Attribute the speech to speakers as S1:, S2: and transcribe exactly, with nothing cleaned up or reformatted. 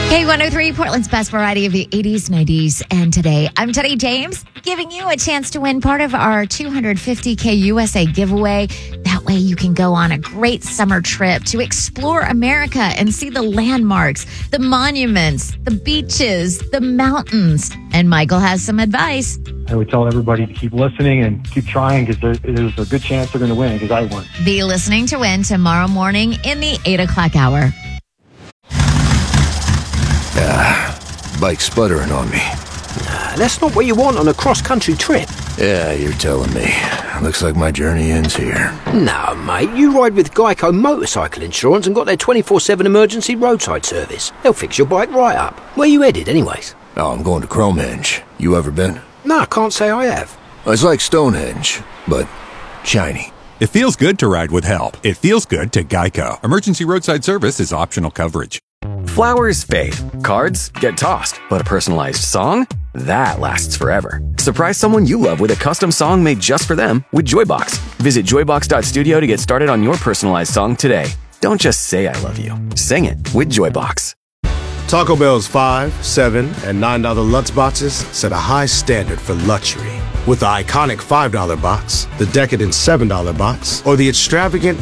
S1: K one oh three, Portland's best variety of the eighties, nineties, and today. I'm Teddy James, giving you a chance to win part of our two hundred fifty K U S A giveaway. That way you can go on a great summer trip to explore America and see the landmarks, the monuments, the beaches, the mountains. And Michael has some advice.
S2: I would tell everybody to keep listening and keep trying because there, there's a good chance they're going to win because I won.
S1: Be listening to win tomorrow morning in the eight o'clock hour.
S3: Ah, bike sputtering on me.
S4: Nah, that's not what you want on a cross-country trip.
S3: Yeah, you're telling me. Looks like my journey ends here.
S4: No, mate, you ride with Geico Motorcycle Insurance and got their twenty-four seven emergency roadside service. They'll fix your bike right up. Where you headed, anyways?
S3: Oh, I'm going to Cromehenge. You ever been?
S4: No, I can't say I have.
S3: It's like Stonehenge, but shiny.
S5: It feels good to ride with help. It feels good to Geico. Emergency roadside service is optional coverage.
S6: Flowers fade, cards get tossed, but a personalized song? That lasts forever. Surprise someone you love with a custom song made just for them with Joybox. Visit joybox dot studio to get started on your personalized song today. Don't just say I love you. Sing it with Joybox.
S7: Taco Bell's five, seven, and nine dollar Lutz boxes set a high standard for luxury. With the iconic five dollar box, the decadent seven dollar box, or the extravagant